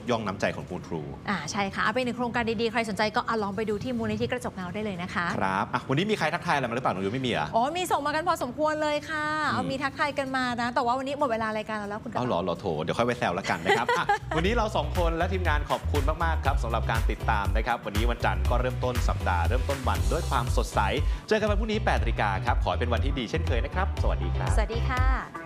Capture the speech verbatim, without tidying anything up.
ย่องน้ำใจของคุณครูอ่าใช่ค่ะเป็นหนึ่งโครงการดีๆใครสนใจก็ลองไปดูที่มูลนิธิกระจกเงาได้เลยนะคะครับวันนี้มีใครทักทายอะไรมาหรือเปล่าน้องยุ้ยไม่มีอ่ะอ๋อมีส่งมากันพอสมควรเลยค่ะเอามีทักทายกันมานะแต่ว่าวันนี้หมดเวลารายการแล้วคุณเอาหรอหรอโถเดี๋ยวค่อยไปแซวแล้วกันนะครับวันนี้เราสองคนและทีมงานขอบคุณมากๆครับสำหรับการติดตามนะครับวันนี้วันจันทร์ก็เริ่มต้นสัปดาห์เริ่มต้นวันด้วยความสดใสเจอกันวันพรุ่งนี้แปดนาฬิกาครับขอให้เป็นวันที่ดีเช่นเคยนะครับสวัสดีครับสวัสดีค่ะ